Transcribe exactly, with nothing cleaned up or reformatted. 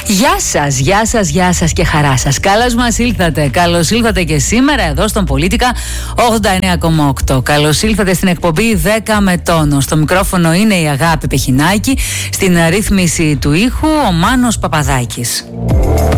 Γεια σας, γεια σας, γεια σας και χαρά σας. Καλώς μας ήλθατε. Καλώς ήλθατε και σήμερα εδώ στον Πολίτικα ογδόντα εννέα κόμμα οκτώ. Καλώς ήλθατε στην εκπομπή δέκα με τόνο. Στο μικρόφωνο είναι η Αγάπη Πεχινάκη. Στην ρύθμιση του ήχου ο Μάνος Παπαδάκης.